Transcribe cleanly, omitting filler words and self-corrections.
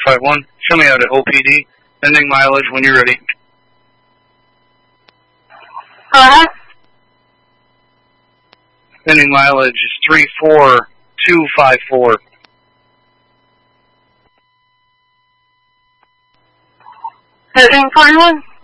451. Show me out at OPD. Ending mileage when you're ready. Go ahead. Ending mileage is 34254. Heading 41.